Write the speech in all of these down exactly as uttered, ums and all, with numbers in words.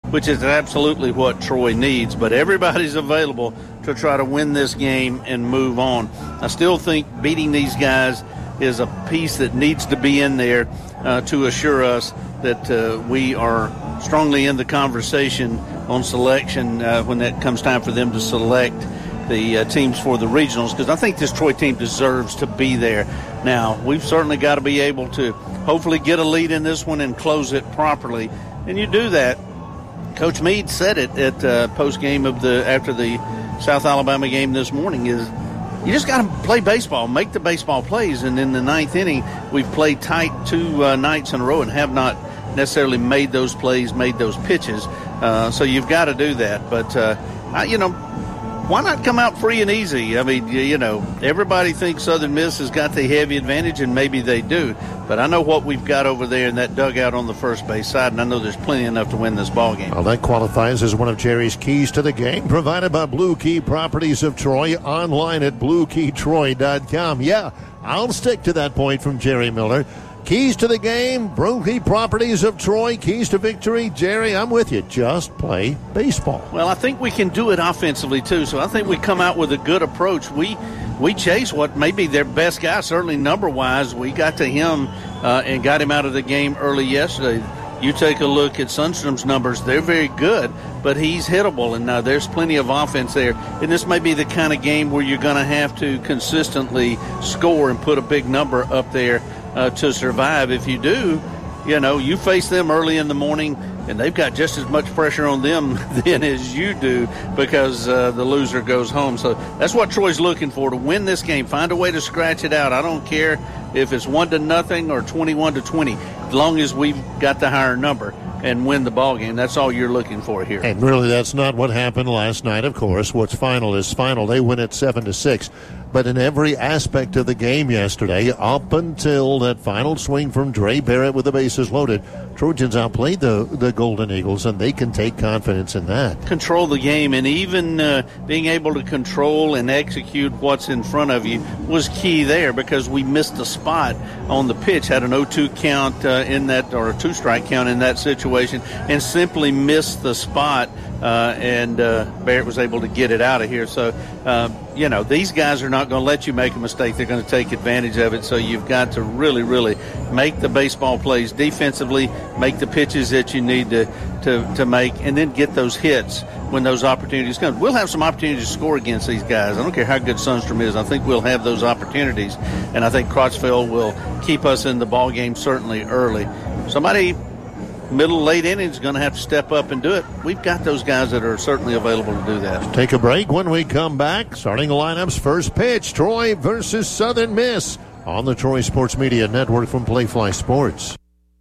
which is absolutely what Troy needs. But everybody's available to try to win this game and move on. I still think beating these guys is a piece that needs to be in there uh, to assure us that uh, we are strongly in the conversation on selection uh, when it comes time for them to select the uh, teams for the regionals, because I think this Troy team deserves to be there. Now, we've certainly got to be able to hopefully get a lead in this one and close it properly. And you do that. Coach Meade said it at uh, post-game of the after the South Alabama game this morning is you just got to play baseball, make the baseball plays. And in the ninth inning, we've played tight two uh, nights in a row and have not necessarily made those plays, made those pitches. Uh, so you've got to do that. But, uh, I, you know, why not come out free and easy? I mean, you know, everybody thinks Southern Miss has got the heavy advantage, and maybe they do. But I know what we've got over there in that dugout on the first base side, and I know there's plenty enough to win this ball game. Well, that qualifies as one of Jerry's keys to the game, provided by Blue Key Properties of Troy, online at blue key troy dot com. Yeah, I'll stick to that point from Jerry Miller. Keys to the game, Blue Key Properties of Troy, keys to victory. Jerry, I'm with you. Just play baseball. Well, I think we can do it offensively, too. So I think we come out with a good approach. We we chase what may be their best guy, certainly number-wise. We got to him uh, and got him out of the game early yesterday. You take a look at Sundstrom's numbers. They're very good, but he's hittable, and uh, there's plenty of offense there. And this may be the kind of game where you're going to have to consistently score and put a big number up there Uh, to survive. If you do, you know, you face them early in the morning, and they've got just as much pressure on them then as you do because uh, the loser goes home. So that's what Troy's looking for, to win this game. Find a way to scratch it out. I don't care if it's one to nothing or twenty-one to twenty, as long as we've got the higher number and win the ball game. That's all you're looking for here. And really, that's not what happened last night, of course. What's final is final. They win it seven to six. But in every aspect of the game yesterday, up until that final swing from Dre Barrett with the bases loaded, Trojans outplayed the, the Golden Eagles, and they can take confidence in that. Control the game, and even uh, being able to control and execute what's in front of you was key there, because we missed a spot on the pitch, had an oh two count uh, in that, or a two-strike count in that situation, and simply missed the spot, uh, and uh, Barrett was able to get it out of here. So, uh, you know, these guys are not going to let you make a mistake. They're going to take advantage of it. So you've got to really, really make the baseball plays defensively, make the pitches that you need to, to, to make, and then get those hits when those opportunities come. We'll have some opportunities to score against these guys. I don't care how good Sundstrom is. I think we'll have those opportunities, and I think Crotchville will keep us in the ball game certainly early. Somebody middle, late innings going to have to step up and do it. We've got those guys that are certainly available to do that. Take a break. When we come back, starting the lineups, first pitch, Troy versus Southern Miss on the Troy Sports Media Network from Playfly Sports.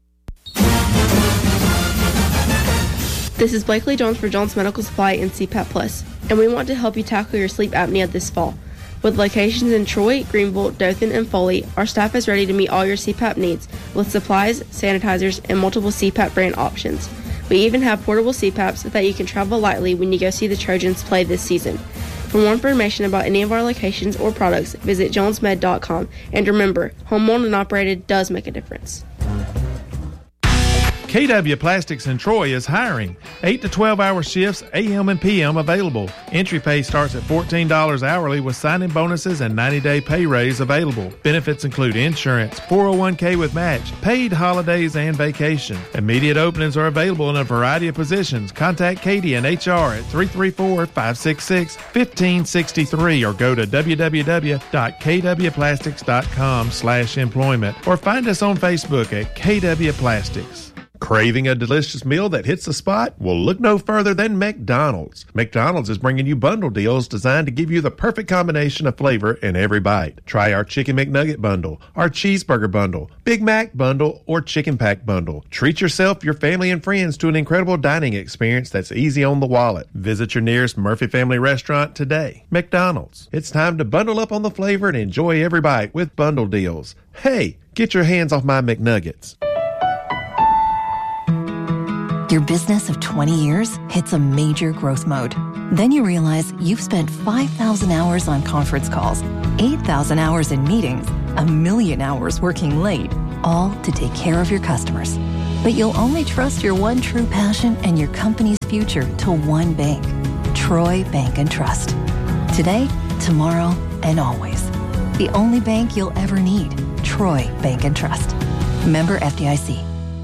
This is Blakely Jones for Jones Medical Supply and C PAP Plus, and we want to help you tackle your sleep apnea this fall. With locations in Troy, Greenville, Dothan, and Foley, our staff is ready to meet all your C PAP needs with supplies, sanitizers, and multiple C PAP brand options. We even have portable C PAPs that you can travel lightly when you go see the Trojans play this season. For more information about any of our locations or products, visit jones med dot com. And remember, home owned and operated does make a difference. K W Plastics in Troy is hiring. eight to twelve hour shifts, A M and P M available. Entry pay starts at fourteen dollars hourly with signing bonuses and ninety day pay raise available. Benefits include insurance, four oh one k with match, paid holidays, and vacation. Immediate openings are available in a variety of positions. Contact Katie and H R at three three four, five six six, one five six three or go to w w w dot k w plastics dot com slash employment or find us on Facebook at K W Plastics. Craving a delicious meal that hits the spot? Well, look no further than McDonald's. McDonald's is bringing you bundle deals designed to give you the perfect combination of flavor in every bite. Try our Chicken McNugget bundle, our Cheeseburger bundle, Big Mac bundle, or Chicken Pack bundle. Treat yourself, your family, and friends to an incredible dining experience that's easy on the wallet. Visit your nearest Murphy Family Restaurant today. McDonald's. It's time to bundle up on the flavor and enjoy every bite with bundle deals. Hey, get your hands off my McNuggets. Your business of twenty years hits a major growth mode. Then you realize you've spent five thousand hours on conference calls, eight thousand hours in meetings, a million hours working late, all to take care of your customers. But you'll only trust your one true passion and your company's future to one bank, Troy Bank and Trust. Today, tomorrow, and always. The only bank you'll ever need, Troy Bank and Trust. Member F D I C.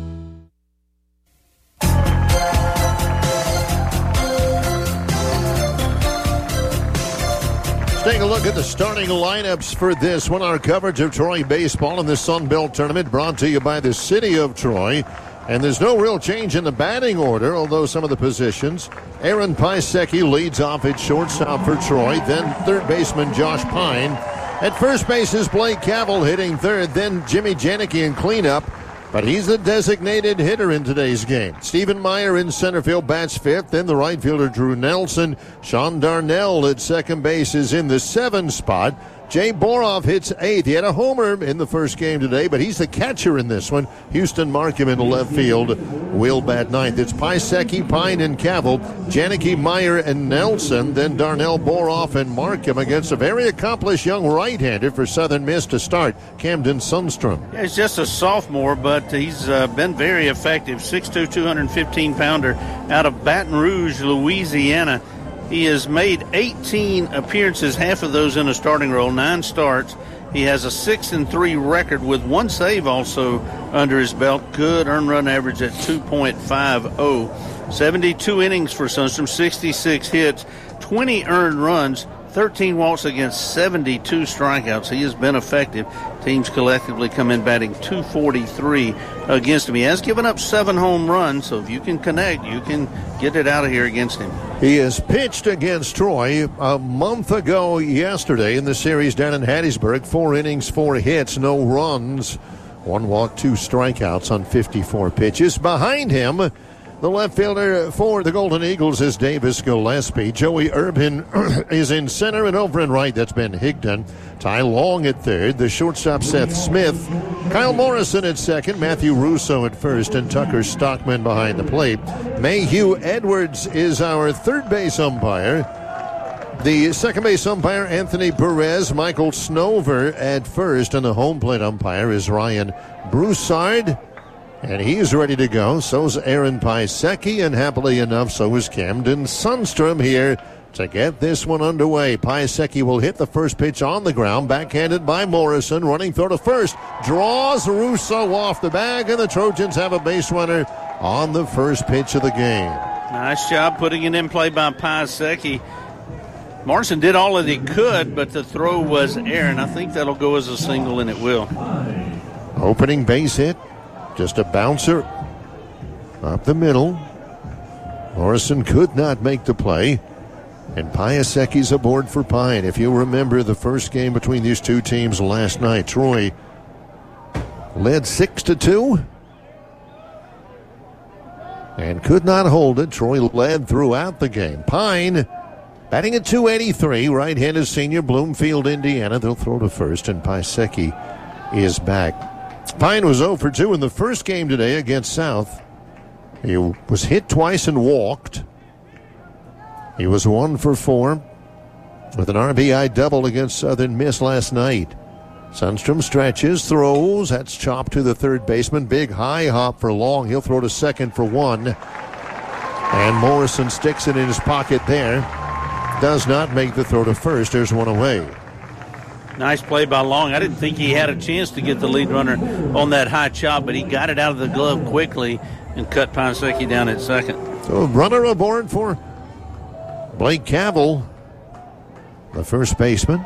Take a look at the starting lineups for this one. Our coverage of Troy baseball in the Sun Belt Tournament brought to you by the City of Troy. And there's no real change in the batting order, although some of the positions. Aaron Piasecki leads off at shortstop for Troy. Then third baseman Josh Pine. At first base is Blake Cavell hitting third. Then Jimmy Janicki in cleanup. But he's the designated hitter in today's game. Stephen Meyer in center field bats fifth. Then the right fielder Drew Nelson. Sean Darnell at second base is in the seven spot. Jay Boroff hits eighth. He had a homer in the first game today, but he's the catcher in this one. Houston Markham in the left field will bat ninth. It's Piasecki, Pine, and Cavell. Janicki, Meyer, and Nelson. Then Darnell, Boroff, and Markham against a very accomplished young right-hander for Southern Miss to start, Camden Sundstrom. Yeah, he's just a sophomore, but he's uh, been very effective. six two, two hundred fifteen pounder out of Baton Rouge, Louisiana. He has made eighteen appearances, half of those in a starting role, nine starts. He has a six and three record with one save also under his belt. Good earned run average at two point five oh. seventy-two innings for Sundstrom, sixty-six hits, twenty earned runs, thirteen walks against seventy-two strikeouts. He has been effective. Teams collectively come in batting two forty-three against him. He has given up seven home runs, so if you can connect, you can get it out of here against him. He has pitched against Troy a month ago yesterday in the series down in Hattiesburg. Four innings, four hits, no runs. One walk, two strikeouts on fifty-four pitches. Behind him, the left fielder for the Golden Eagles is Davis Gillespie. Joey Urban is in center, and over and right, that's Ben Higdon. Ty Long at third. The shortstop, Seth Smith. Kyle Morrison at second. Matthew Russo at first, and Tucker Stockman behind the plate. Mayhew Edwards is our third base umpire. The second base umpire, Anthony Perez. Michael Snover at first, and the home plate umpire is Ryan Broussard. And he's ready to go. So's Aaron Piasecki, and happily enough, so is Camden Sundstrom here to get this one underway. Piasecki will hit the first pitch on the ground, backhanded by Morrison, running through to first. Draws Russo off the bag, and the Trojans have a base runner on the first pitch of the game. Nice job putting it in play by Piasecki. Morrison did all that he could, but the throw was error, and I think that'll go as a single, and it will. Opening base hit. Just a bouncer up the middle. Morrison could not make the play. And Piasecki's aboard for Pine. If you remember the first game between these two teams last night, Troy led six to two and could not hold it. Troy led throughout the game. Pine batting at two eighty-three, right-handed senior, Bloomfield, Indiana. They'll throw to first, and Piasecki is back. Pine was oh for two in the first game today against South. He was hit twice and walked. He was one for four with an R B I double against Southern Miss last night. Sundstrom stretches, throws. That's chopped to the third baseman. Big high hop for Long. He'll throw to second for one. And Morrison sticks it in his pocket there. Does not make the throw to first. There's one away. Nice play by Long. I didn't think he had a chance to get the lead runner on that high chop, but he got it out of the glove quickly and cut Piasecki down at second. So runner aboard for Blake Cavell, the first baseman.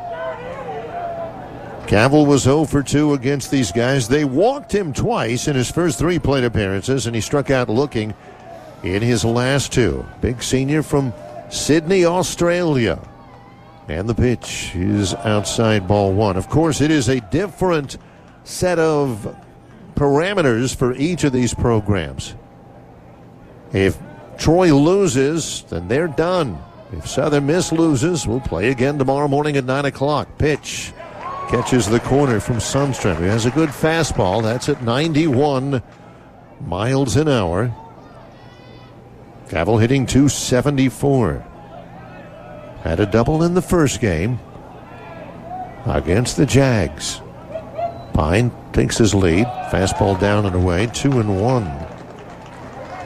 Cavell was oh for two against these guys. They walked him twice in his first three plate appearances, and he struck out looking in his last two. Big senior from Sydney, Australia. And the pitch is outside, ball one. Of course, it is a different set of parameters for each of these programs. If Troy loses, then they're done. If Southern Miss loses, we'll play again tomorrow morning at nine o'clock. Pitch catches the corner from Sundstrom. He has a good fastball. That's at ninety-one miles an hour. Cavell hitting two seventy-four. Had a double in the first game against the Jags. Pine takes his lead. Fastball down and away. Two and one.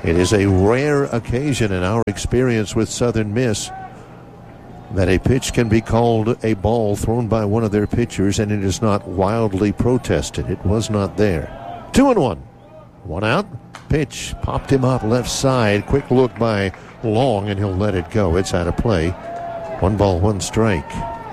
It is a rare occasion in our experience with Southern Miss that a pitch can be called a ball thrown by one of their pitchers and it is not wildly protested. It was not there. Two and one. One out. Pitch popped him up left side. Quick look by Long, and he'll let it go. It's out of play. One ball, one strike.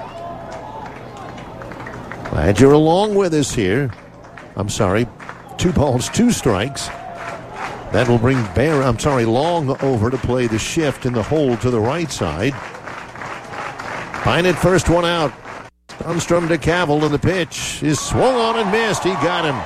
Glad you're along with us here. I'm sorry. Two balls, two strikes. That will bring Bear, I'm sorry, Long over to play the shift in the hole to the right side. Pine at first, one out. Sundstrom to Cavill, and the pitch is swung on and missed. He got him.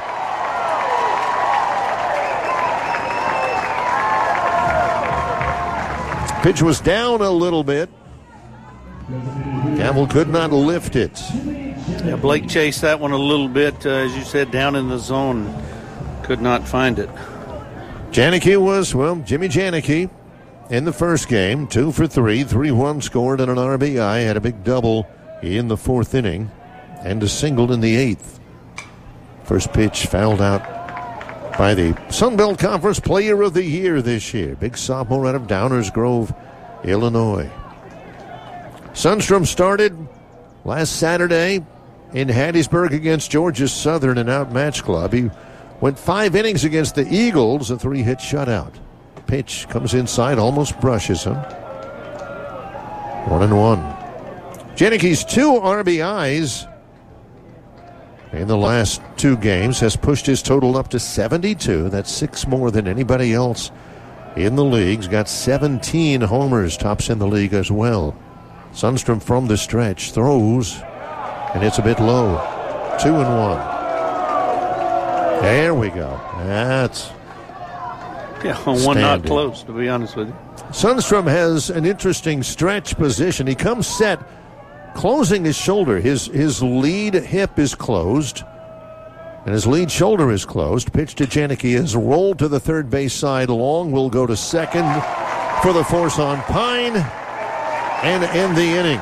Pitch was down a little bit. Cavill could not lift it. Yeah, Blake chased that one a little bit, uh, as you said, down in the zone. Could not find it. Janicki was, well, Jimmy Janicki in the first game, two for three, three one scored and an R B I, had a big double in the fourth inning and a single in the eighth. First pitch fouled out by the Sun Belt Conference Player of the Year this year. Big sophomore out of Downers Grove, Illinois. Sundstrom started last Saturday in Hattiesburg against Georgia Southern, an outmatched club. He went five innings against the Eagles, a three-hit shutout. Pitch comes inside, almost brushes him. One and one. Janicki's two R B Is in the last two games has pushed his total up to seventy-two. That's six more than anybody else in the league. He's got seventeen homers, tops in the league as well. Sundstrom from the stretch throws, and it's a bit low. Two and one. There we go. That's yeah, one not close, to be honest with you. Sundstrom has an interesting stretch position. He comes set, closing his shoulder. His his lead hip is closed, and his lead shoulder is closed. Pitch to Janicki is rolled to the third base side. Long will go to second for the force on Pine and end the inning.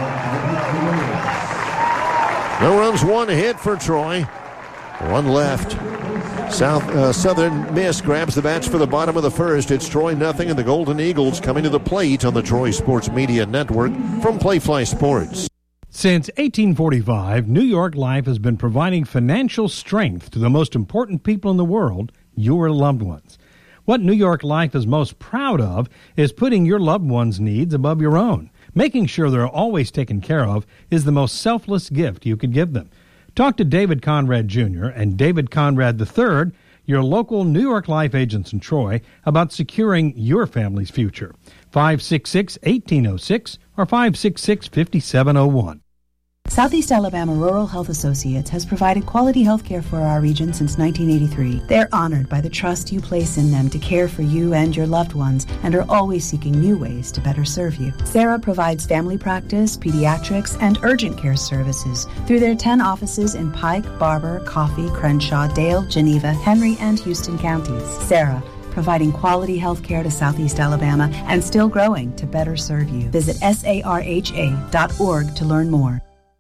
No runs, one hit for Troy. One left. South uh, Southern Miss grabs the bats for the bottom of the first. It's Troy nothing, and the Golden Eagles coming to the plate on the Troy Sports Media Network from Playfly Sports. Since eighteen forty-five, New York Life has been providing financial strength to the most important people in the world, your loved ones. What New York Life is most proud of is putting your loved ones' needs above your own. Making sure they're always taken care of is the most selfless gift you could give them. Talk to David Conrad Junior and David Conrad the third, your local New York Life agents in Troy, about securing your family's future. five six six, one eight zero six or five six six, five seven zero one. Southeast Alabama Rural Health Associates has provided quality health care for our region since nineteen eighty-three. They're honored by the trust you place in them to care for you and your loved ones and are always seeking new ways to better serve you. Sarah provides family practice, pediatrics, and urgent care services through their ten offices in Pike, Barber, Coffee, Crenshaw, Dale, Geneva, Henry, and Houston counties. Sarah, providing quality health care to Southeast Alabama and still growing to better serve you. Visit S A R H A dot org to learn more.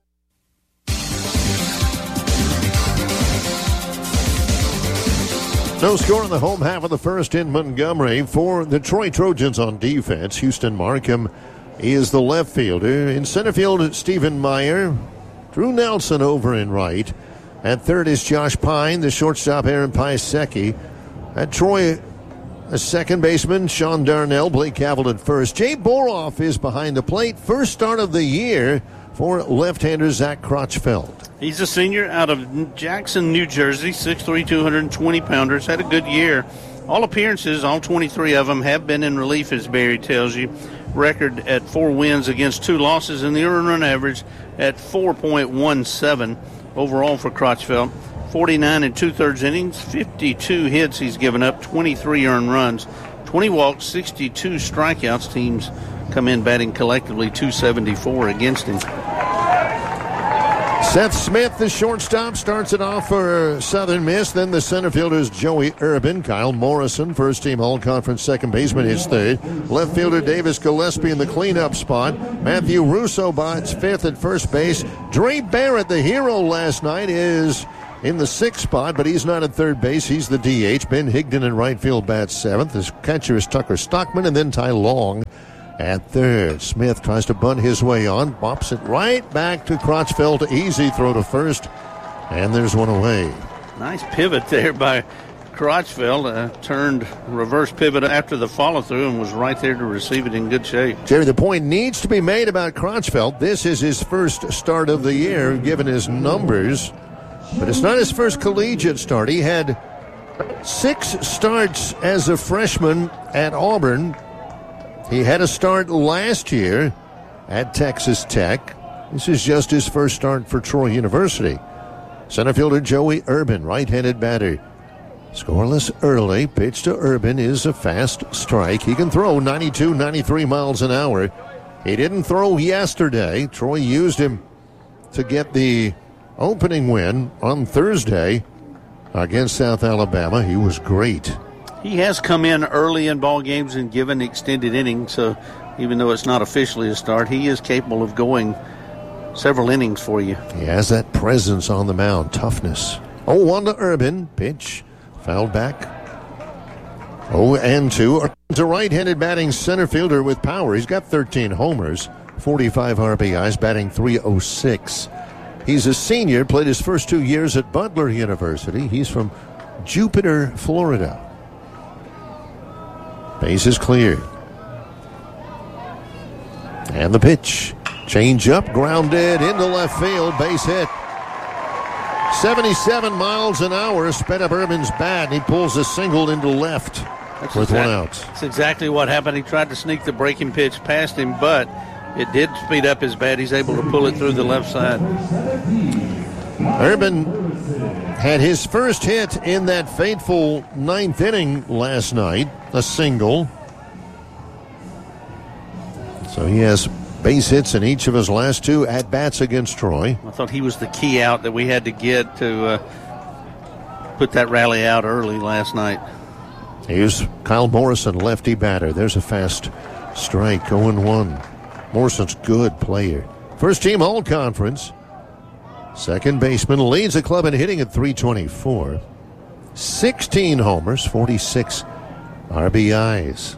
No score in the home half of the first in Montgomery for the Troy Trojans on defense. Houston Markham is the left fielder. In center field, Stephen Meyer. Drew Nelson over in right. At third is Josh Pine, the shortstop Aaron Piasecki. At Troy, a second baseman, Sean Darnell, Blake Cavill at first. Jay Boroff is behind the plate. First start of the year for left-hander Zach Crotchfeld. He's a senior out of Jackson, New Jersey, six three, two hundred twenty pounders. Had a good year. All appearances, all twenty-three of them, have been in relief, as Barry tells you. Record at four wins against two losses, and the earned run average at four point one seven overall for Crotchfeld. forty-nine and two-thirds innings, fifty-two hits he's given up, twenty-three earned runs, twenty walks, sixty-two strikeouts. Teams come in batting collectively two seventy-four against him. Seth Smith, the shortstop, starts it off for Southern Miss. Then the center fielders Joey Urban, Kyle Morrison, first-team All-Conference second baseman, is third. Left fielder Davis Gillespie in the cleanup spot. Matthew Russo bats fifth at first base. Dre Barrett, the hero last night, is in the sixth spot, but he's not at third base. He's the D H. Ben Higdon in right field bats seventh. His catcher is Tucker Stockman, and then Ty Long at third. Smith tries to bunt his way on, bops it right back to Crotchfeld. Easy throw to first, and there's one away. Nice pivot there by Crotchfeld. Uh, turned reverse pivot after the follow-through and was right there to receive it in good shape. Jerry, the point needs to be made about Crotchfeld. This is his first start of the year, given his numbers. But it's not his first collegiate start. He had six starts as a freshman at Auburn. He had a start last year at Texas Tech. This is just his first start for Troy University. Center fielder Joey Urban, right-handed batter. Scoreless early. Pitch to Urban is a fast strike. He can throw ninety-two, ninety-three miles an hour. He didn't throw yesterday. Troy used him to get the opening win on Thursday against South Alabama. He was great. He has come in early in ball games and given extended innings, so even though it's not officially a start, he is capable of going several innings for you. He has that presence on the mound, toughness. oh one to Urban. Pitch fouled back. oh and two to right-handed batting center fielder with power. He's got thirteen homers, forty-five R B Is, batting three oh six. He's a senior, played his first two years at Butler University. He's from Jupiter, Florida. Base is cleared. And the pitch. Change up, grounded into left field, base hit. seventy-seven miles an hour, sped up Urban's bat, and he pulls a single into left that's with exact, one out. That's exactly what happened. He tried to sneak the breaking pitch past him, but it did speed up his bat. He's able to pull it through the left side. Urban had his first hit in that fateful ninth inning last night, a single. So he has base hits in each of his last two at-bats against Troy. I thought he was the key out that we had to get to uh, put that rally out early last night. Here's Kyle Morrison, lefty batter. There's a fast strike, oh and one. Morrison's good player. First team all-conference. Second baseman, leads the club in hitting at three twenty-four. sixteen homers, forty-six R B Is.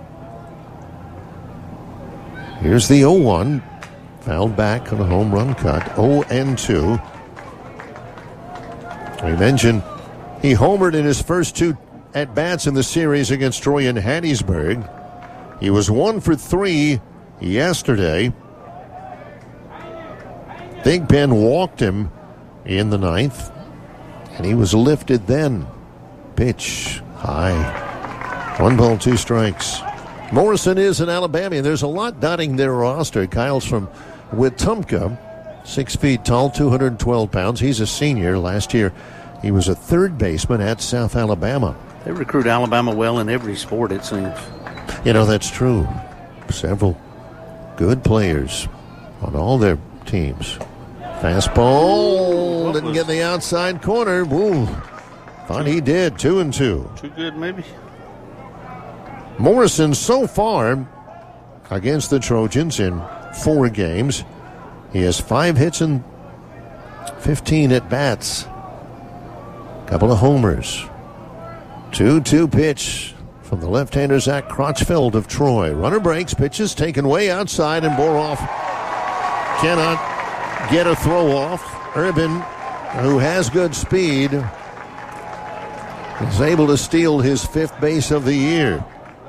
Here's the oh one. Fouled back on a home run cut. oh and two. We mentioned he homered in his first two at-bats in the series against Troy and Hattiesburg. He was one for three yesterday. Big Ben walked him in the ninth, and he was lifted then. Pitch high. One ball, two strikes. Morrison is an Alabamian. There's a lot dotting their roster. Kyle's from Wetumpka, six feet tall, two hundred twelve pounds. He's a senior. Last year, he was a third baseman at South Alabama. They recruit Alabama well in every sport, it seems. You know, that's true. Several good players on all their teams. Fastball didn't get the outside corner. Woo. Thought he did. Two and two. Too good, maybe. Morrison so far against the Trojans in four games. He has five hits and fifteen at bats. Couple of homers. two two pitch from the left-hander Zach Crotchfeld of Troy. Runner breaks, pitches taken way outside, and Boroff cannot get a throw off. Urban, who has good speed, is able to steal his fifth base of the year.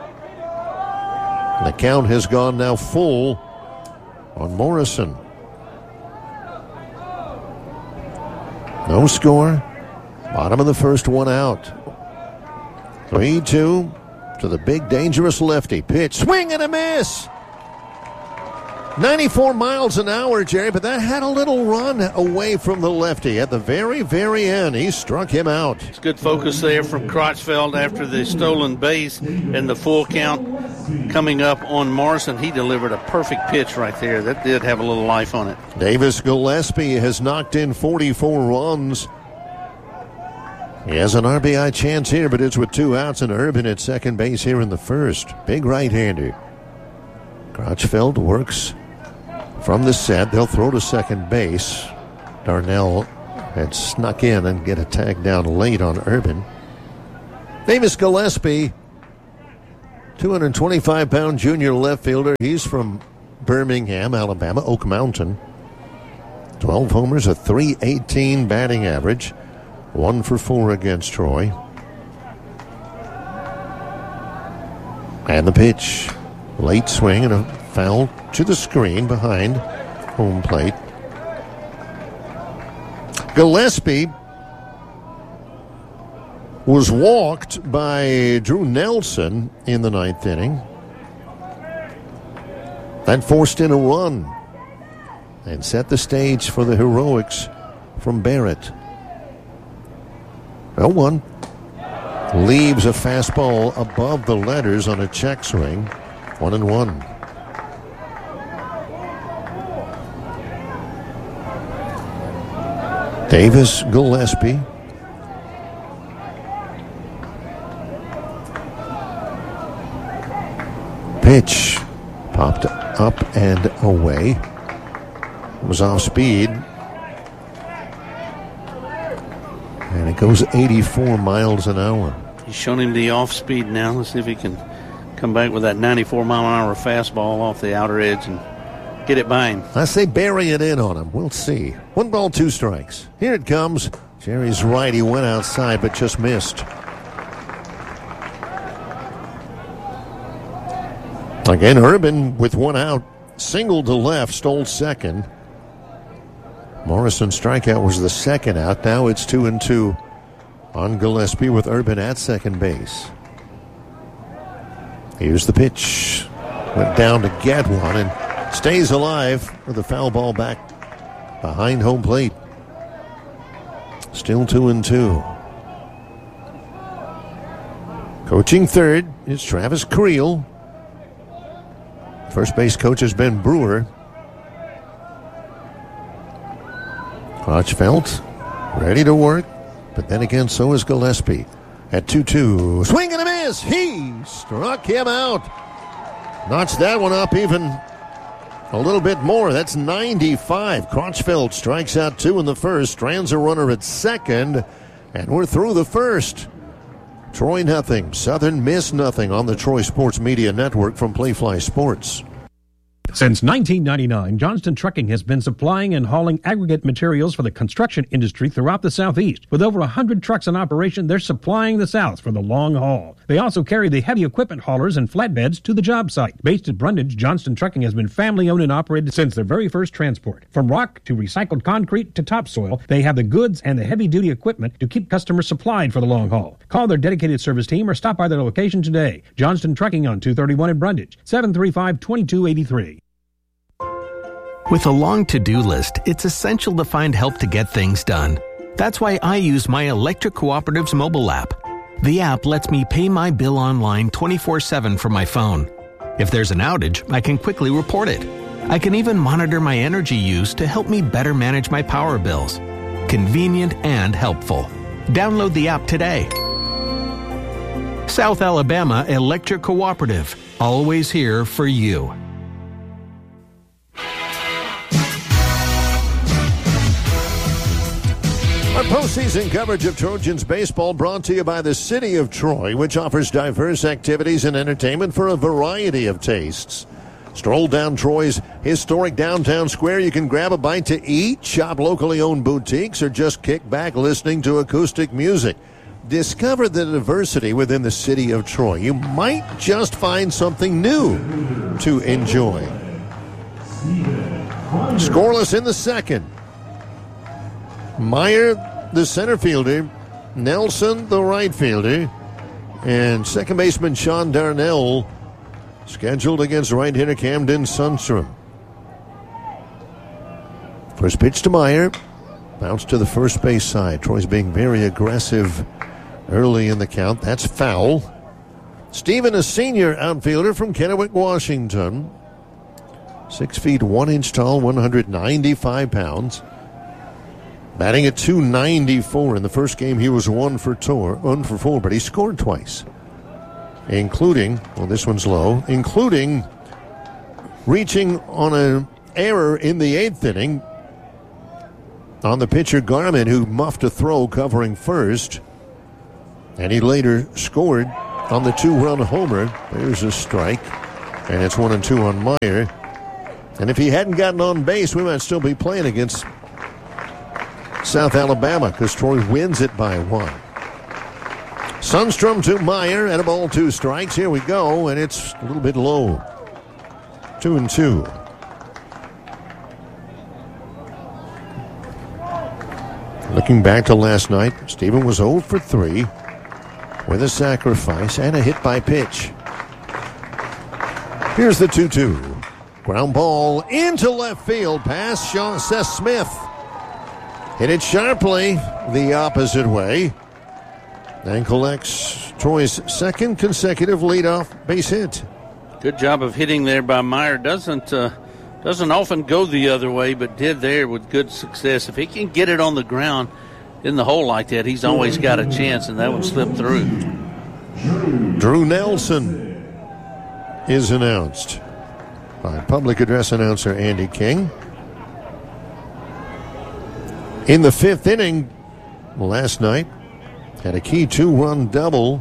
The count has gone now full on Morrison. No score. Bottom of the first, one out. three two to the big dangerous lefty. Pitch, swing and a miss. ninety-four miles an hour, Jerry, but that had a little run away from the lefty. At the very, very end, he struck him out. It's good focus there from Crotchfeld after the stolen base and the full count coming up on Morrison. He delivered a perfect pitch right there. That did have a little life on it. Davis Gillespie has knocked in forty-four runs. He has an R B I chance here, but it's with two outs and Urban at second base here in the first. Big right-hander. Crotchfeld works from the set. They'll throw to second base. Darnell had snuck in and get a tag down late on Urban. Davis Gillespie, two hundred twenty-five pound junior left fielder. He's from Birmingham, Alabama, Oak Mountain. twelve homers, a three eighteen batting average. One for four against Troy. And the pitch. Late swing and a foul to the screen behind home plate. Gillespie was walked by Drew Nelson in the ninth inning. That forced in a run and set the stage for the heroics from Barrett. oh one. Leaves a fastball above the letters on a check swing. One and one. Davis Gillespie. Pitch popped up and away. It was off speed. And it goes eighty-four miles an hour. He's shown him the off speed now. Let's see if he can come back with that ninety-four mile an hour fastball off the outer edge and get it by him. I say bury it in on him. We'll see. One ball, two strikes. Here it comes. Jerry's right. He went outside but just missed. Again, Urban with one out. Single to left, stole second. Morrison's strikeout was the second out. Now it's two and two on Gillespie with Urban at second base. Here's the pitch. Went down to get one and stays alive with a foul ball back behind home plate. Still two and two. Coaching third is Travis Creel. First base coach has been Brewer. Crotchfeld ready to work, but then again so is Gillespie. At two two, swing and a miss. He struck him out. Notched that one up even a little bit more. That's ninety-five. Crotchfeld strikes out two in the first, strands a runner at second, and we're through the first. Troy nothing, Southern Miss nothing on the Troy Sports Media Network from Playfly Sports. Since nineteen ninety-nine, Johnston Trucking has been supplying and hauling aggregate materials for the construction industry throughout the Southeast. With over one hundred trucks in operation, they're supplying the South for the long haul. They also carry the heavy equipment haulers and flatbeds to the job site. Based at Brundage, Johnston Trucking has been family-owned and operated since their very first transport. From rock to recycled concrete to topsoil, they have the goods and the heavy-duty equipment to keep customers supplied for the long haul. Call their dedicated service team or stop by their location today. Johnston Trucking on two thirty-one in Brundage, seven three five, two two eight three. With a long to-do list, it's essential to find help to get things done. That's why I use my Electric Cooperative's mobile app. The app lets me pay my bill online twenty-four seven from my phone. If there's an outage, I can quickly report it. I can even monitor my energy use to help me better manage my power bills. Convenient and helpful. Download the app today. South Alabama Electric Cooperative. Always here for you. Our postseason coverage of Trojans baseball brought to you by the City of Troy, which offers diverse activities and entertainment for a variety of tastes. Stroll down Troy's historic downtown square. You can grab a bite to eat, shop locally owned boutiques, or just kick back listening to acoustic music. Discover the diversity within the City of Troy. You might just find something new to enjoy. Scoreless in the second. Meyer, the center fielder, Nelson, the right fielder, and second baseman Sean Darnell scheduled against right hitter Camden Sundstrom. First pitch to Meyer, bounce to the first base side. Troy's being very aggressive early in the count. That's foul. Stephen, a senior outfielder from Kennewick, Washington, six feet one inch tall, one hundred ninety-five pounds. Batting at two ninety-four. In the first game, he was one for two, one for four, but he scored twice, including, well, this one's low, including reaching on an error in the eighth inning on the pitcher Garman, who muffed a throw covering first. And he later scored on the two-run homer. There's a strike. And it's one and two on Meyer. And if he hadn't gotten on base, we might still be playing against South Alabama because Troy wins it by one. Sundstrom to Meyer at a ball, two strikes. Here we go, and it's a little bit low. Two and two. Looking back to last night, Stephen was oh for three with a sacrifice and a hit by pitch. Here's the two two. Ground ball into left field past Sean Seth Smith. Hit it sharply the opposite way and collects Troy's second consecutive leadoff base hit. Good job of hitting there by Meyer. Doesn't uh, doesn't often go the other way, but did there with good success. If he can get it on the ground in the hole like that, he's always got a chance, and that one slipped through. Drew Nelson is announced by public address announcer Andy King. In the fifth inning last night, had a key two-run double.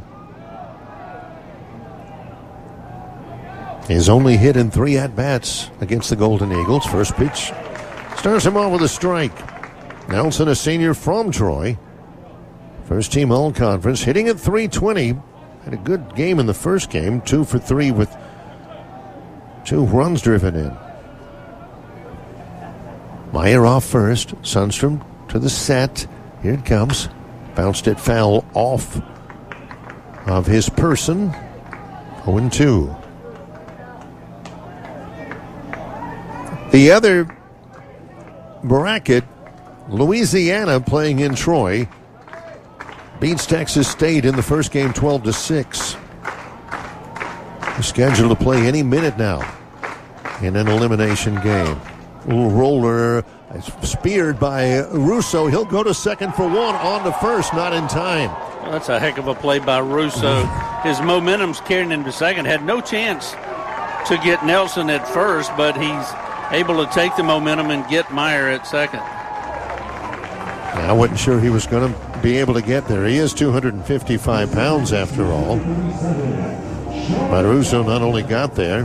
His only hit in three at-bats against the Golden Eagles. First pitch starts him off with a strike. Nelson, a senior from Troy. First team all-conference, hitting at three twenty. Had a good game in the first game, two for three with two runs driven in. Meyer off first. Sundstrom to the set. Here it comes. Bounced it foul off of his person. oh and two. The other bracket, Louisiana playing in Troy, beats Texas State in the first game twelve to six. They're scheduled to play any minute now in an elimination game. Little roller speared by Russo. He'll go to second for one, on to first, not in time. Well, that's a heck of a play by Russo. His momentum's carrying him to second. Had no chance to get Nelson at first, but he's able to take the momentum and get Meyer at second. I wasn't sure he was going to be able to get there. He is two hundred fifty-five pounds after all. But Russo not only got there,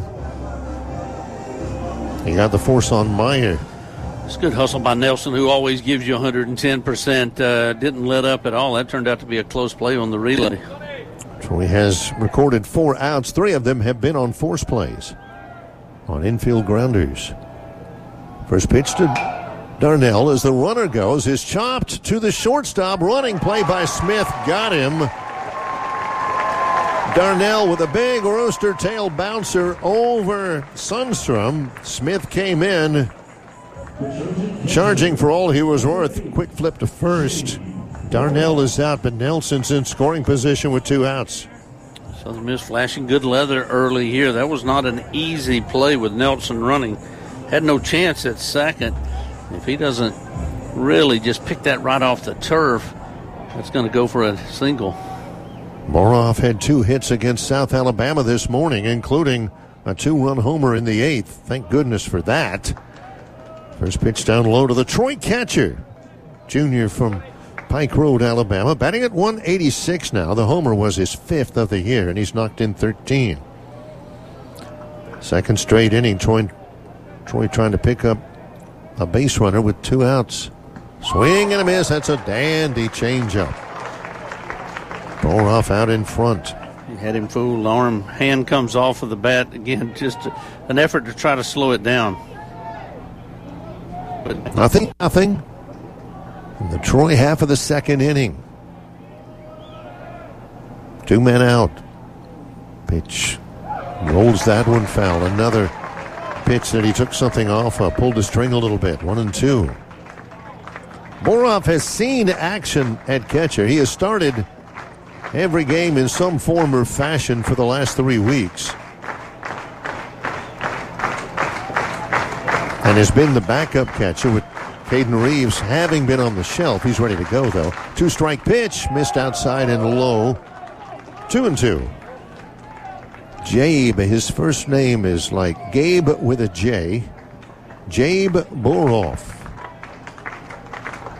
he got the force on Meyer. It's good hustle by Nelson, who always gives you one hundred ten percent. Uh, didn't let up at all. That turned out to be a close play on the relay. Troy has recorded four outs. Three of them have been on force plays, on infield grounders. First pitch to Darnell as the runner goes is chopped to the shortstop. Running play by Smith. Got him. Darnell with a big rooster tail bouncer over Sundstrom. Smith came in, charging for all he was worth. Quick flip to first. Darnell is out, but Nelson's in scoring position with two outs. Southern Miss flashing good leather early here. That was not an easy play with Nelson running. Had no chance at second. If he doesn't really just pick that right off the turf, that's going to go for a single. Moroff had two hits against South Alabama this morning, including a two-run homer in the eighth. Thank goodness for that. First pitch down low to the Troy catcher, junior from Pike Road, Alabama, batting at one eighty-six now. The homer was his fifth of the year, and he's knocked in thirteen. Second straight inning, Troy, Troy trying to pick up a base runner with two outs. Swing and a miss. That's a dandy changeup. Boroff out in front. He had him fooled. Arm, hand comes off of the bat. Again, just an effort to try to slow it down. But nothing, nothing. In the Troy half of the second inning. Two men out. Pitch. Rolls that one foul. Another pitch that he took something off of. Pulled the string a little bit. One and two. Boroff has seen action at catcher. He has started every game in some form or fashion for the last three weeks. And has been the backup catcher with Caden Reeves having been on the shelf. He's ready to go, though. Two-strike pitch, missed outside and low. Two and two. Jabe, his first name is like Gabe with a J. Jabe Boroff.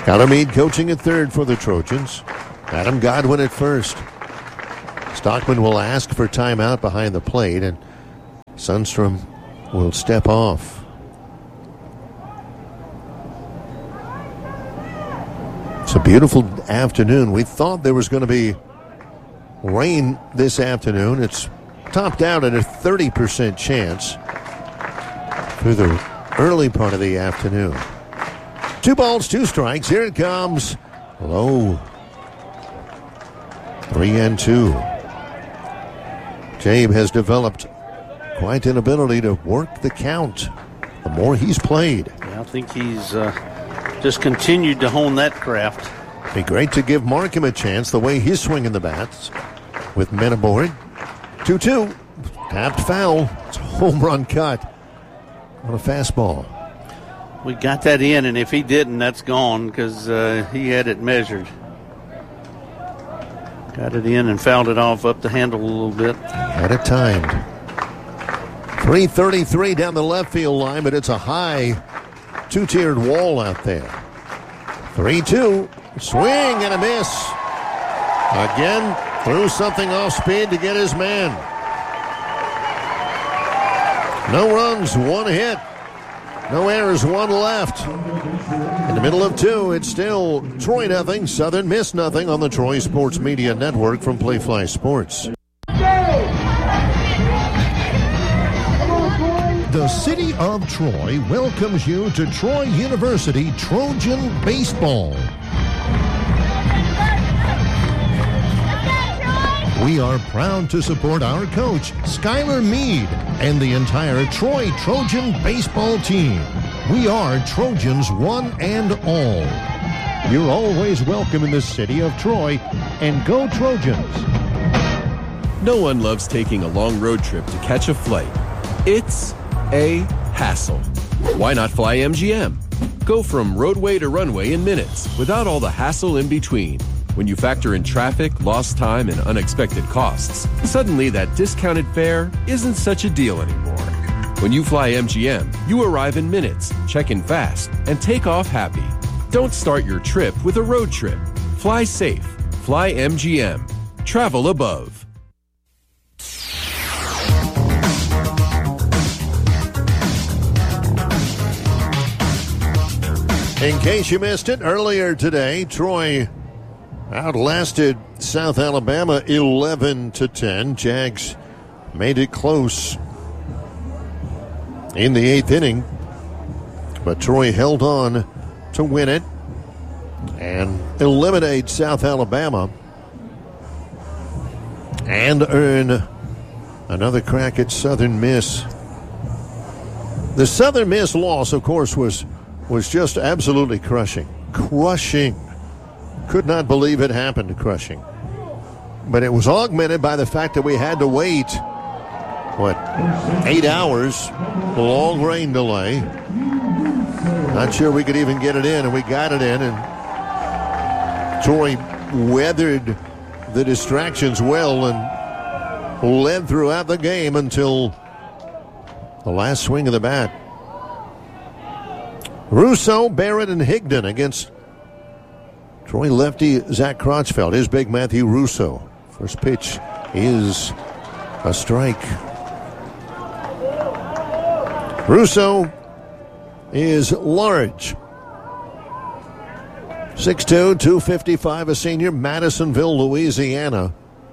Skylar Meade coaching at third for the Trojans. Adam Godwin at first. Stockman will ask for timeout behind the plate, and Sundstrom will step off. It's a beautiful afternoon. We thought there was going to be rain this afternoon. It's topped out at a thirty percent chance through the early part of the afternoon. Two balls, two strikes. Here it comes. Low. Three and two. Jabe has developed quite an ability to work the count the more he's played. Yeah, I think he's uh, just continued to hone that craft. Be great to give Markham a chance the way he's swinging the bats with men aboard. two two. Tapped foul. It's a home run cut on a fastball. We got that in, and if he didn't, that's gone because uh, he had it measured. Got it in and fouled it off up the handle a little bit. Had it timed. three thirty-three down the left field line, but it's a high two-tiered wall out there. three two. Swing and a miss. Again, threw something off speed to get his man. No runs, one hit. No errors, one left. In the middle of two, it's still Troy nothing, Southern Miss nothing on the Troy Sports Media Network from Playfly Sports. The city of Troy welcomes you to Troy University Trojan Baseball. We are proud to support our coach, Skylar Meade, and the entire Troy Trojan baseball team. We are Trojans one and all. You're always welcome in the city of Troy, and go Trojans. No one loves taking a long road trip to catch a flight. It's a hassle. Why not fly M G M? Go from roadway to runway in minutes without all the hassle in between. When you factor in traffic, lost time, and unexpected costs, suddenly that discounted fare isn't such a deal anymore. When you fly M G M, you arrive in minutes, check in fast, and take off happy. Don't start your trip with a road trip. Fly safe. Fly M G M. Travel above. In case you missed it, earlier today, Troy outlasted South Alabama eleven to ten. Jags made it close in the eighth inning, but Troy held on to win it and eliminate South Alabama and earn another crack at Southern Miss. The Southern Miss loss, of course, was was just absolutely crushing. Crushing. Could not believe it happened to crushing. But it was augmented by the fact that we had to wait, what, eight hours, long rain delay. Not sure we could even get it in, and we got it in, and Troy weathered the distractions well and led throughout the game until the last swing of the bat. Russo, Barrett, and Higdon against Troy lefty Zach Crotchfeld. Here's big Matthew Russo. First pitch is a strike. Russo is large. six two, two fifty-five, a senior, Madisonville, Louisiana.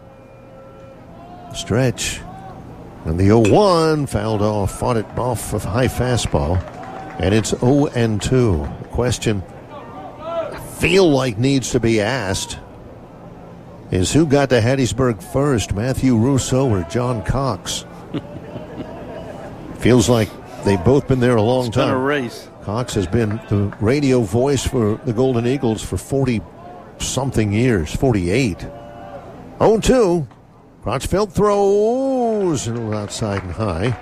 Stretch. And the oh one fouled off, fought it off of high fastball. And it's oh and two. The question I feel like needs to be asked is who got to Hattiesburg first, Matthew Russo or John Cox? Feels like they've both been there a long it's time. Been a race. Cox has been the radio voice for the Golden Eagles for forty-something years, forty-eight. oh two. Crotchfeld throws a little outside and high.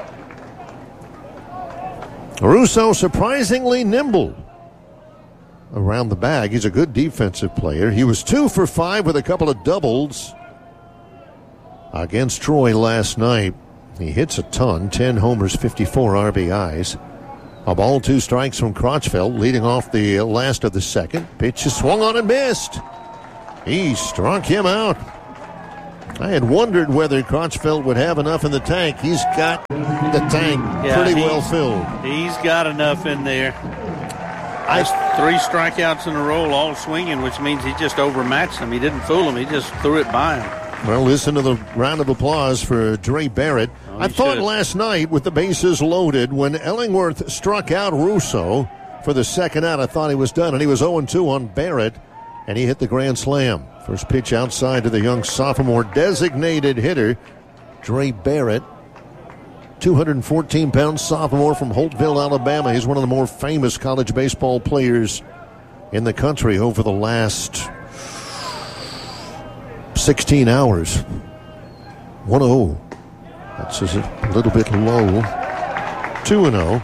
Russo surprisingly nimble around the bag. He's a good defensive player. He was two for five with a couple of doubles against Troy last night. He hits a ton, ten homers, fifty-four R B Is. A ball, two strikes from Crotchfeld, leading off the last of the second. Pitch is swung on and missed. He struck him out. I had wondered whether Crotchfeld would have enough in the tank. He's got the tank yeah, pretty well filled. He's got enough in there. That's three strikeouts in a row, all swinging, which means he just overmatched him. He didn't fool him. He just threw it by him. Well, listen to the round of applause for Dre Barrett. Oh, I thought should. last night with the bases loaded, when Ellingworth struck out Russo for the second out, I thought he was done, and he was oh and two on Barrett, and he hit the grand slam. First pitch outside to the young sophomore designated hitter, Dre Barrett. two hundred fourteen pound sophomore from Holtville, Alabama. He's one of the more famous college baseball players in the country over the last sixteen hours. one oh. That's just a little bit low. two and oh.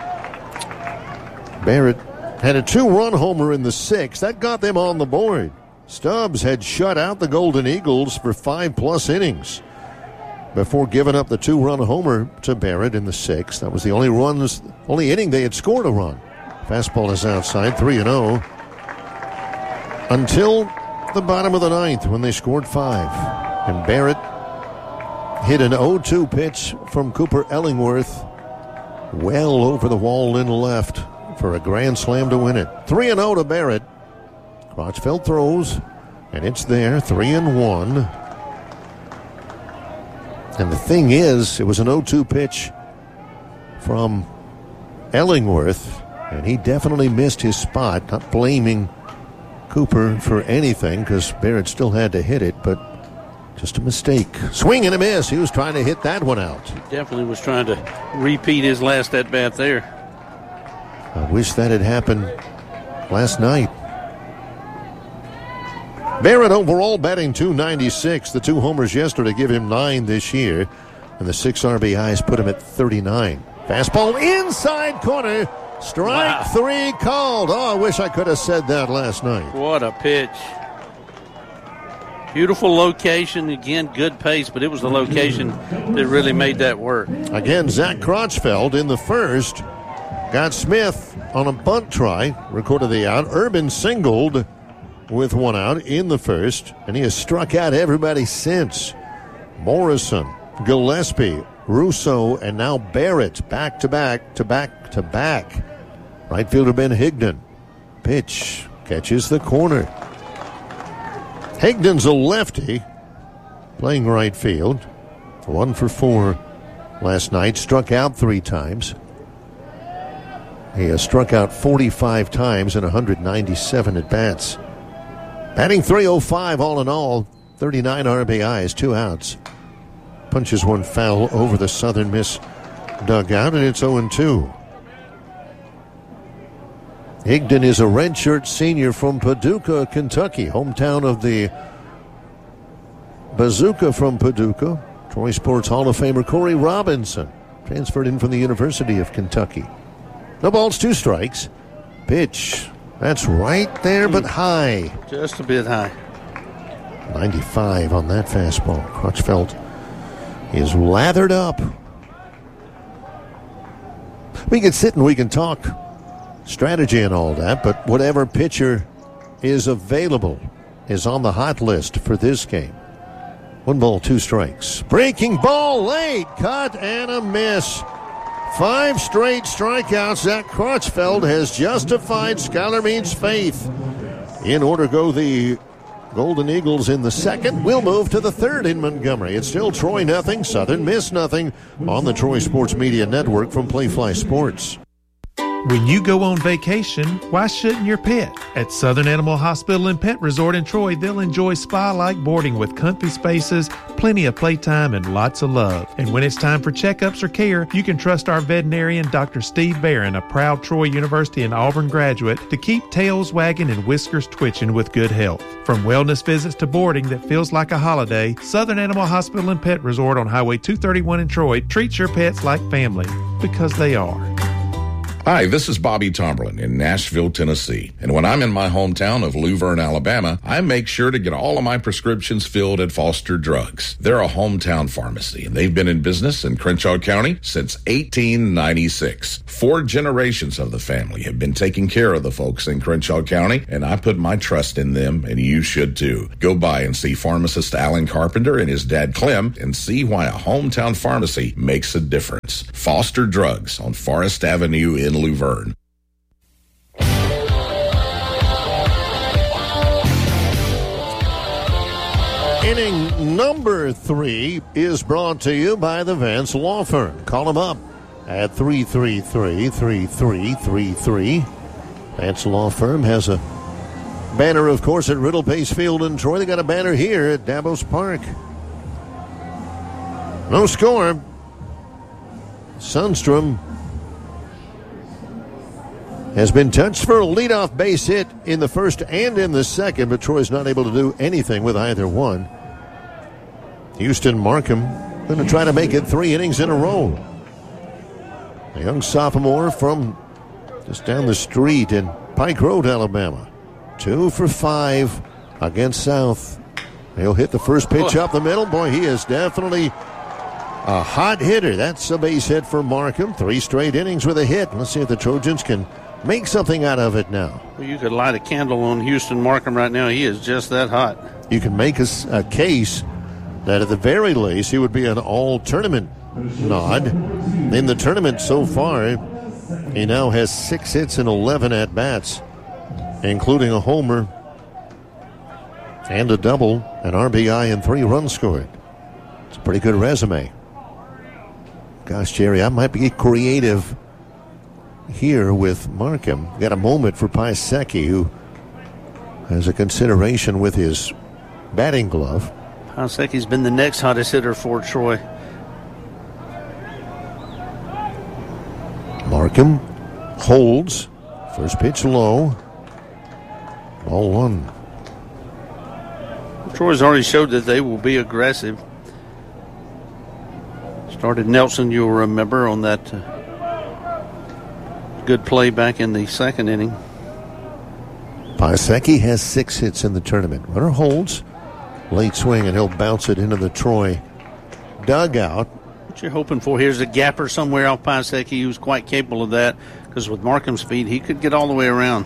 Barrett had a two-run homer in the sixth. That got them on the board. Stubbs had shut out the Golden Eagles for five-plus innings before giving up the two-run homer to Barrett in the sixth. That was the only runs, only inning they had scored a run. Fastball is outside, three and oh. Until the bottom of the ninth when they scored five. And Barrett hit an oh two pitch from Cooper Ellingworth well over the wall in left for a grand slam to win it. three and oh to Barrett. Crotchfeld throws, and it's there, three and one. And the thing is, it was an oh two pitch from Ellingworth, and he definitely missed his spot. Not blaming Cooper for anything, because Barrett still had to hit it, but just a mistake. Swing and a miss. He was trying to hit that one out. Definitely was trying to repeat his last at-bat there. I wish that had happened last night. Barrett overall batting two ninety-six. The two homers yesterday give him nine this year, and the six R B Is put him at thirty-nine. Fastball inside corner. Strike wow. three called. Oh, I wish I could have said that last night. What a pitch. Beautiful location. Again, good pace, but it was the location that really made that work. Again, Zach Crotchfeld in the first got Smith on a bunt try, recorded the out. Urban singled with one out in the first, and he has struck out everybody since. Morrison, Gillespie, Russo, and now Barrett back to back to back to back. Right fielder Ben Higdon. Pitch catches the corner. Higdon's a lefty playing right field. One for four last night. Struck out three times. He has struck out forty-five times in one hundred ninety-seven at-bats. Batting three oh five all in all. thirty-nine R B Is, two outs. Punches one foul over the Southern Miss dugout, and it's oh and two. Higdon is a redshirt senior from Paducah, Kentucky, hometown of the Bazooka from Paducah. Troy Sports Hall of Famer Corey Robinson, transferred in from the University of Kentucky. No balls, two strikes. Pitch. That's right there, but high. Just a bit high. ninety-five on that fastball. Crotchfeld is lathered up. We can sit and we can talk strategy and all that, but whatever pitcher is available is on the hot list for this game. One ball, two strikes. Breaking ball late. Cut and a miss. Five straight strikeouts. Zach Crotchfeld has justified Skylar Mead's faith. In order to go the Golden Eagles in the second. We'll move to the third in Montgomery. It's still Troy nothing, Southern Miss nothing on the Troy Sports Media Network from Playfly Sports. When you go on vacation, why shouldn't your pet? At Southern Animal Hospital and Pet Resort in Troy, they'll enjoy spa-like boarding with comfy spaces, plenty of playtime, and lots of love. And when it's time for checkups or care, you can trust our veterinarian, Doctor Steve Barron, a proud Troy University and Auburn graduate, to keep tails wagging and whiskers twitching with good health. From wellness visits to boarding that feels like a holiday, Southern Animal Hospital and Pet Resort on Highway two thirty-one in Troy treats your pets like family, because they are. Hi, this is Bobby Tomberlin in Nashville, Tennessee. And when I'm in my hometown of Luverne, Alabama, I make sure to get all of my prescriptions filled at Foster Drugs. They're a hometown pharmacy, and they've been in business in Crenshaw County since eighteen ninety-six. Four generations of the family have been taking care of the folks in Crenshaw County, and I put my trust in them, and you should too. Go by and see pharmacist Alan Carpenter and his dad Clem and see why a hometown pharmacy makes a difference. Foster Drugs on Forest Avenue in Luverne. Inning number three is brought to you by the Vance Law Firm. Call them up at three three three, three three three three. Vance Law Firm has a banner, of course, at Riddle Pace Field in Troy. They got a banner here at Davos Park. No score. Sundstrom has been touched for a leadoff base hit in the first and in the second, but Troy's not able to do anything with either one. Houston Markham going to try to make it three innings in a row. A young sophomore from just down the street in Pike Road, Alabama. Two for five against South. He'll hit the first pitch up the middle. Boy, he is definitely a hot hitter. That's a base hit for Markham. Three straight innings with a hit. Let's see if the Trojans can make something out of it now. Well, you could light a candle on Houston Markham right now. He is just that hot. You can make a, a case that at the very least he would be an all-tournament nod. In the tournament so far, he now has six hits and eleven at-bats, including a homer and a double, an R B I, and three runs scored. It's a pretty good resume. Gosh, Jerry, I might be creative here with Markham. Got a moment for Piasecki, who has a consideration with his batting glove. Piasecki's been the next hottest hitter for Troy. Markham holds. First pitch low. Ball one. Troy's already showed that they will be aggressive. Started Nelson, you'll remember, on that uh, good play back in the second inning. Piasecki has six hits in the tournament. Runner holds. Late swing, and he'll bounce it into the Troy dugout. What you're hoping for here is a gapper somewhere off Piasecki, who's quite capable of that, because with Markham's speed, he could get all the way around.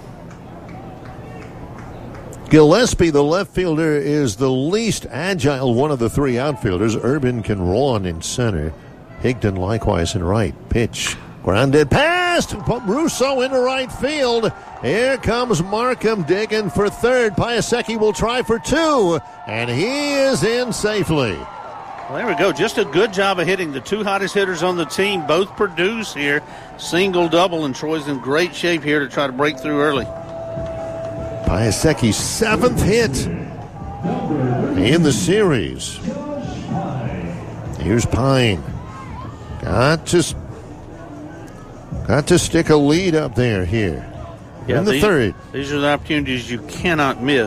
Gillespie, the left fielder, is the least agile one of the three outfielders. Urban can run in center. Higdon likewise in right. Pitch. Grounded past. Russo into right field. Here comes Markham digging for third. Piasecki will try for two. And he is in safely. Well, there we go. Just a good job of hitting the two hottest hitters on the team. Both produce here. Single, double, and Troy's in great shape here to try to break through early. Piasecki's seventh hit in the series. Here's Pine. Got to, got to stick a lead up there here. Yeah, in the these, third. These are the opportunities you cannot miss.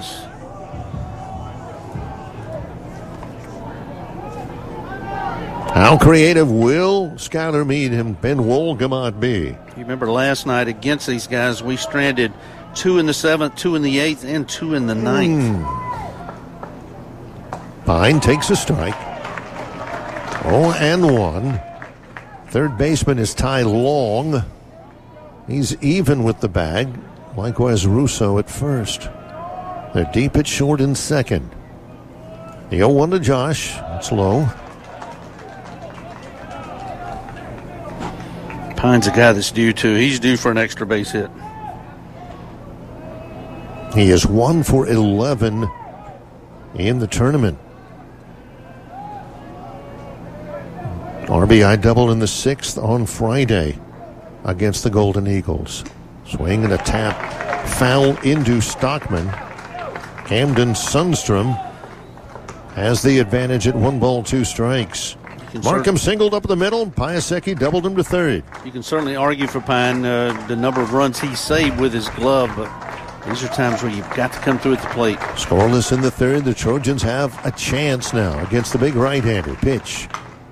How creative will Skylar Meade and Ben Wolgamott be? You remember last night against these guys, we stranded two in the seventh, two in the eighth, and two in the ninth. Mm. Pine takes a strike. Oh, and one. Third baseman is Ty Long. He's even with the bag. Likewise, Russo at first. They're deep at short and second. The oh one to Josh. It's low. Pine's a guy that's due too. He's due for an extra base hit. He is one for eleven in the tournament. R B I double in the sixth on Friday against the Golden Eagles. Swing and a tap. Foul into Stockman. Camden Sundstrom has the advantage at one ball, two strikes. Markham singled up the middle. Piasecki doubled him to third. You can certainly argue for Pine uh, the number of runs he saved with his glove, but these are times where you've got to come through at the plate. Scoreless in the third. The Trojans have a chance now against the big right-hander. Pitch.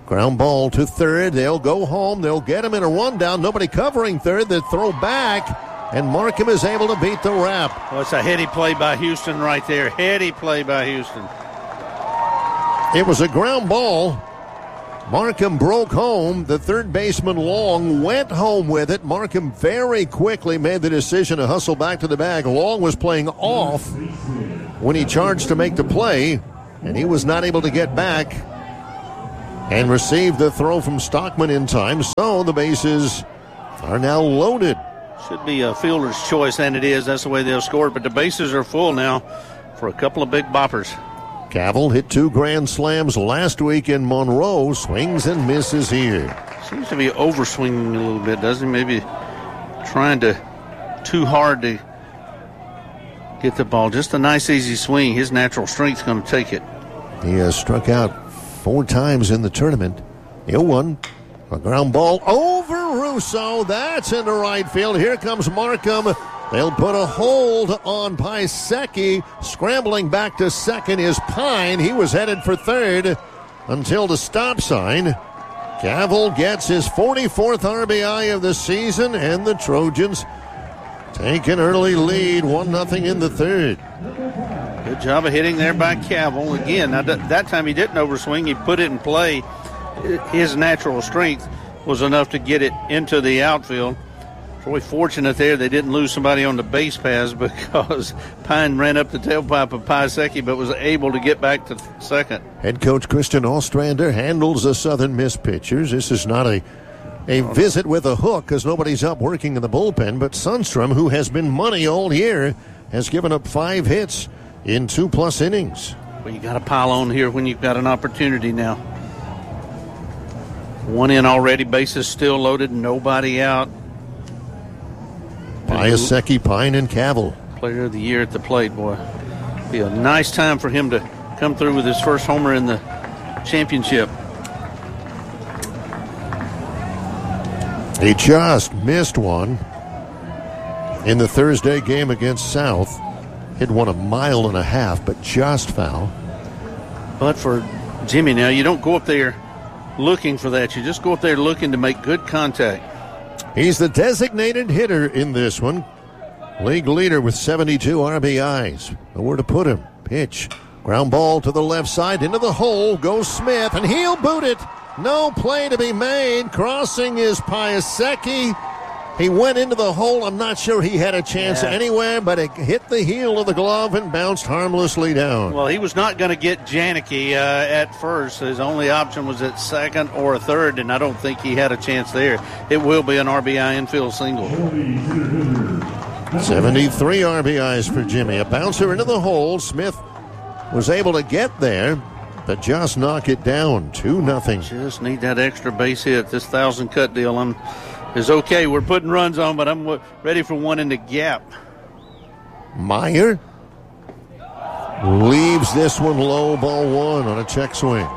Ground ball to third. They'll go home. They'll get him in a rundown. Nobody covering third. They throw back, and Markham is able to beat the wrap. Well, it's a heady play by Houston right there. Heady play by Houston. It was a ground ball. Markham broke home. The third baseman, Long, went home with it. Markham very quickly made the decision to hustle back to the bag. Long was playing off when he charged to make the play, and he was not able to get back and received the throw from Stockman in time. So the bases are now loaded. Should be a fielder's choice, and it is. That's the way they'll score it. But the bases are full now for a couple of big boppers. Cavill hit two grand slams last week in Monroe. Swings and misses here. Seems to be overswinging a little bit, doesn't he? Maybe trying to too hard to get the ball. Just a nice, easy swing. His natural strength's going to take it. He has struck out four times in the tournament. oh one. A ground ball over Russo. That's into right field. Here comes Markham. They'll put a hold on Piasecki. Scrambling back to second is Pine. He was headed for third until the stop sign. Cavill gets his forty-fourth R B I of the season, and the Trojans take an early lead, one nothing in the third. Good job of hitting there by Cavill. Again, now that time he didn't overswing. He put it in play. His natural strength was enough to get it into the outfield. Really fortunate there they didn't lose somebody on the base paths, because Pine ran up the tailpipe of Piasecki but was able to get back to second. Head coach Christian Ostrander handles the Southern Miss pitchers. This is not a, a visit with a hook, because nobody's up working in the bullpen, but Sundstrom, who has been money all year, has given up five hits in two-plus innings. Well, you got to pile on here when you've got an opportunity now. One in already, bases still loaded, nobody out. Piasecki, Pine, and Cavill. Player of the year at the plate, boy. Be a nice time for him to come through with his first homer in the championship. He just missed one in the Thursday game against South. Hit one a mile and a half, but just foul. But for Jimmy now, you don't go up there looking for that. You just go up there looking to make good contact. He's the designated hitter in this one. League leader with seventy-two R B Is. Nowhere to put him. Pitch. Ground ball to the left side. Into the hole goes Smith, and he'll boot it. No play to be made. Crossing is Piasecki. He went into the hole. I'm not sure he had a chance yeah. anywhere, but it hit the heel of the glove and bounced harmlessly down. Well, he was not going to get Janicki uh, at first. His only option was at second or a third, and I don't think he had a chance there. It will be an R B I infield single. seventy-three R B Is for Jimmy. A bouncer into the hole. Smith was able to get there, but just knock it down. two nothing. Just need that extra base hit. This thousand cut deal I'm, is okay. We're putting runs on, but I'm w- ready for one in the gap. Meyer leaves this one low, ball one on a check swing.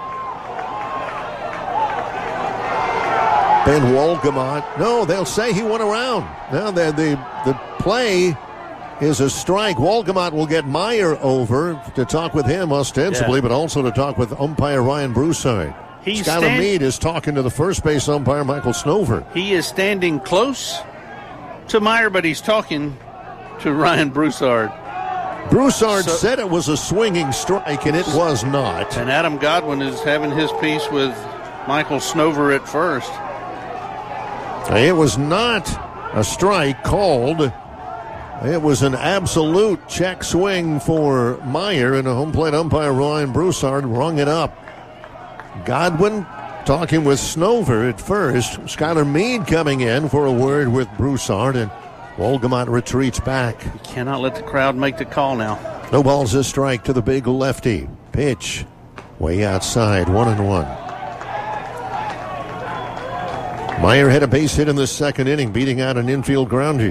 Ben Wolgamott. No, they'll say he went around. Now the, the, the play is a strike. Wolgamott will get Meyer over to talk with him ostensibly, yeah. but also to talk with umpire Ryan Broussard. He's Skylar stand- Meade is talking to the first base umpire, Michael Snover. He is standing close to Meyer, but he's talking to Ryan Broussard. Broussard so, said it was a swinging strike, and it was not. And Adam Godwin is having his piece with Michael Snover at first. It was not a strike called. It was an absolute check swing for Meyer, and a home plate umpire, Ryan Broussard, rung it up. Godwin talking with Snover at first. Skylar Meade coming in for a word with Broussard, and Wolgamott retreats back. You cannot let the crowd make the call now. No balls, a strike to the big lefty. Pitch way outside, one and one. Meyer had a base hit in the second inning, beating out an infield grounder.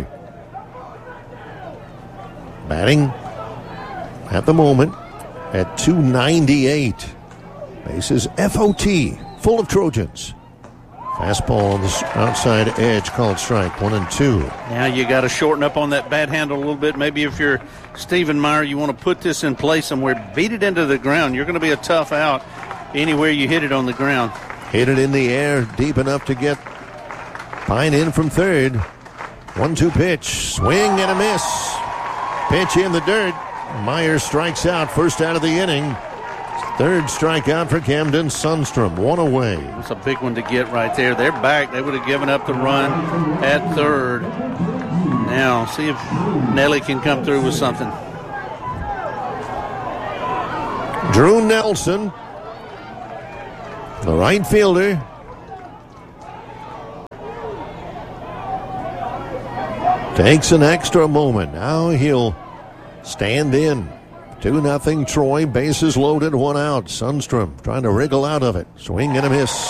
Batting at the moment at two ninety-eight. Bases F O T, full of Trojans. Fastball on the outside edge, called strike, one and two. Now you got to shorten up on that bat handle a little bit. Maybe if you're Stephen Meyer, you want to put this in play somewhere. Beat it into the ground. You're going to be a tough out anywhere you hit it on the ground. Hit it in the air deep enough to get Pine in from third. one two pitch. Swing and a miss. Pitch in the dirt. Myers strikes out. First out of the inning. Third strikeout for Camden Sundstrom. One away. That's a big one to get right there. They're back. They would have given up the run at third. Now, see if Nelly can come through with something. Drew Nelson, the right fielder. Takes an extra moment. Now he'll stand in. two nothing Troy. Bases loaded, one out. Sundstrom trying to wriggle out of it. Swing and a miss.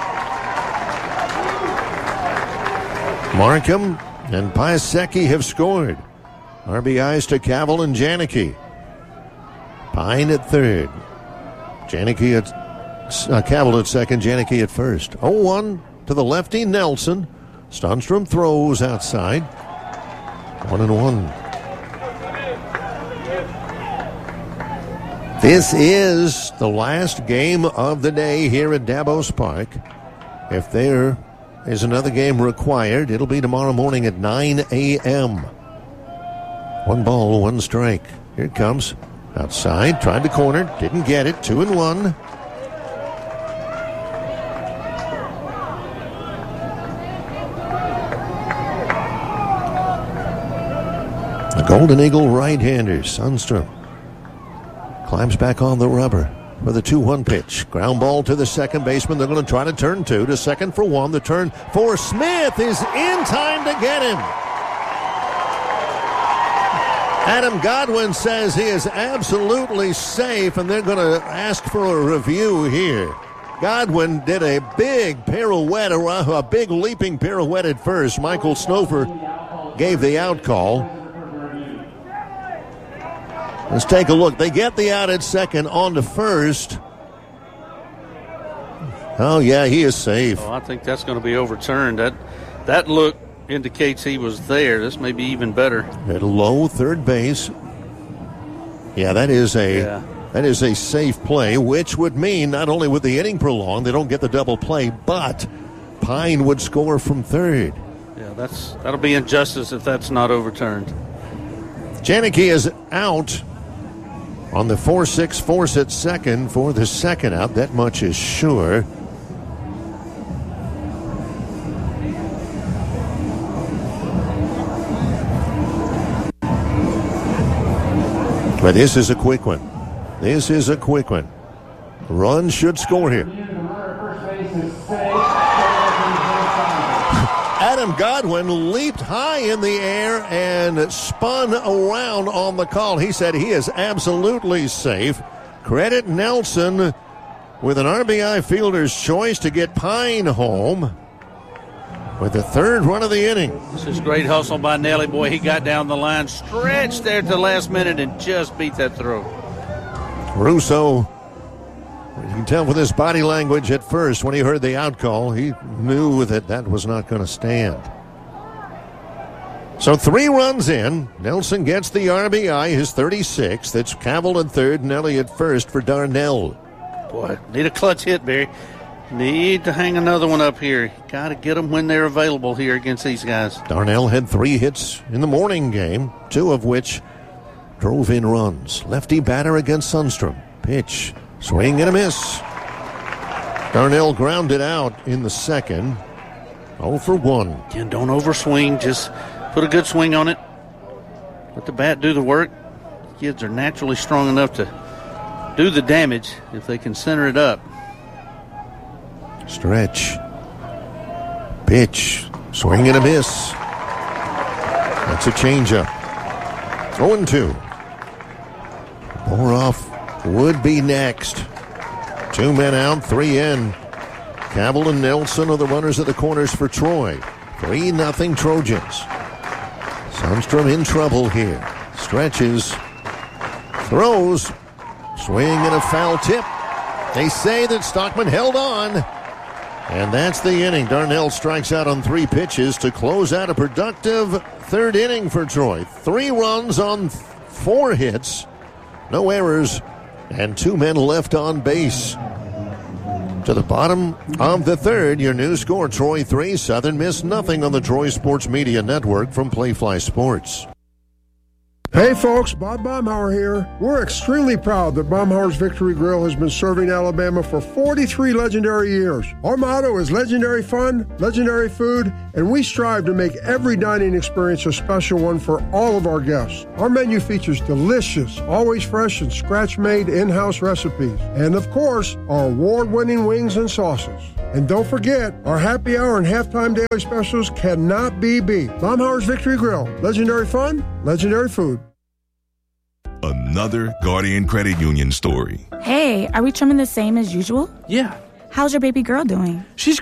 Markham and Piasecki have scored. R B Is to Cavill and Janicki. Pine at third. Janicki at uh, Cavill at second. Janicki at first. oh one to the lefty Nelson. Sundstrom throws outside. One and one. This is the last game of the day here at Davos Park. If there is another game required, it'll be tomorrow morning at nine a.m. One ball, one strike. Here it comes. Outside, tried the corner, didn't get it. Two and one. The Golden Eagle right-hander, Sundstrom, climbs back on the rubber for the two one pitch. Ground ball to the second baseman. They're going to try to turn two to second for one. The turn for Smith is in time to get him. Adam Godwin says he is absolutely safe, and they're going to ask for a review here. Godwin did a big pirouette, a big leaping pirouette at first. Michael Snofer gave the out call. Let's take a look. They get the out at second, on to first. Oh, yeah, he is safe. Oh, I think that's going to be overturned. That that look indicates he was there. This may be even better. At low third base. Yeah, that is a yeah. that is a safe play, which would mean not only would the inning prolong, they don't get the double play, but Pine would score from third. Yeah, that's that'll be injustice if that's not overturned. Janicki is out on the four six force at second for the second out. That much is sure. But this is a quick one. This is a quick one. Run should score here. Adam Godwin leaped high in the air and spun around on the call. He said he is absolutely safe. Credit Nelson with an R B I fielder's choice to get Pine home with the third run of the inning. This is great hustle by Nelly. Boy, he got down the line, stretched there at the last minute, and just beat that throw. Russo, you can tell with his body language at first when he heard the out call, he knew that that was not going to stand. So three runs in. Nelson gets the R B I, his thirty-sixth. That's Cavill at third, Nelly at first for Darnell. Boy, need a clutch hit, Barry. Need to hang another one up here. Got to get them when they're available here against these guys. Darnell had three hits in the morning game, two of which drove in runs. Lefty batter against Sundstrom. Pitch. Swing and a miss. Darnell grounded out in the second. oh for one. Again, don't overswing. Just put a good swing on it. Let the bat do the work. Kids are naturally strong enough to do the damage if they can center it up. Stretch. Pitch. Swing and a miss. That's a changeup. oh and two. Boroff would be next. Two men out, three in. Cavill and Nelson are the runners at the corners for Troy. three nothing Trojans. Sundstrom in trouble here. Stretches. Throws. Swing and a foul tip. They say that Stockman held on. And that's the inning. Darnell strikes out on three pitches to close out a productive third inning for Troy. Three runs on four hits. No errors. And two men left on base. To the bottom of the third, your new score, Troy three, Southern Miss nothing on the Troy Sports Media Network from Playfly Sports. Hey folks, Bob Baumhauer here. We're extremely proud that Baumhauer's Victory Grill has been serving Alabama for forty-three legendary years. Our motto is legendary fun, legendary food, and we strive to make every dining experience a special one for all of our guests. Our menu features delicious, always fresh and scratch-made in-house recipes. And of course, our award-winning wings and sauces. And don't forget, our happy hour and halftime daily specials cannot be beat. Baumhauer's Victory Grill. Legendary fun, legendary food. Another Guardian Credit Union story. Hey, are we trimming the same as usual? Yeah. How's your baby girl doing? She's